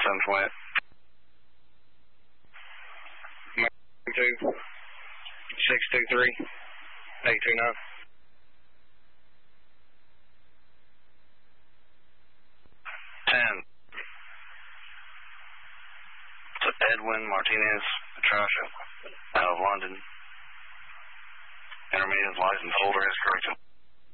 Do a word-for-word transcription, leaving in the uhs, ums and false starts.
seven twenty. two, six two three, eight two nine. ten. To Edwin Martinez Petrasha out of London. Intermediate license holder is correct.